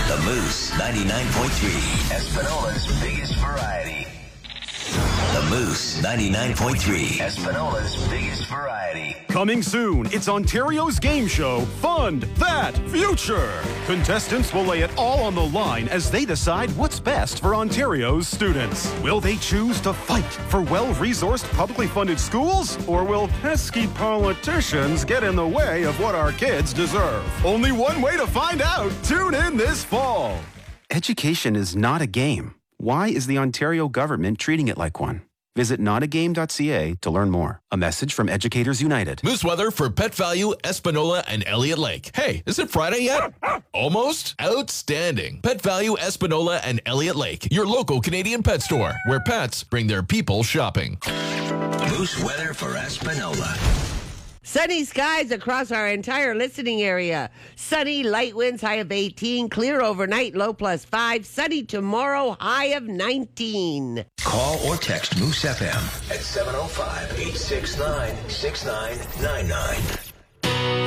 The Moose 99.3, Espinola's biggest variety. The Moose 99.3, Espinola's biggest variety. Coming soon, it's Ontario's game show, Fund That Future. Contestants will lay it all on the line as they decide what's best for Ontario's students. Will they choose to fight for well-resourced, publicly funded schools? Or will pesky politicians get in the way of what our kids deserve? Only one way to find out. Tune in this fall. Education is not a game. Why is the Ontario government treating it like one? Visit notagame.ca to learn more. A message from Educators United. Moose weather for Pet Value, Espanola, and Elliott Lake. Hey, is it Friday yet? Almost? Outstanding. Pet Value, Espanola, and Elliott Lake, your local Canadian pet store, where pets bring their people shopping. Moose weather for Espanola. Sunny skies across our entire listening area. Sunny, light winds, high of 18. Clear overnight, low +5. Sunny tomorrow, high of 19. Call or text Moose FM at 705-869-6999.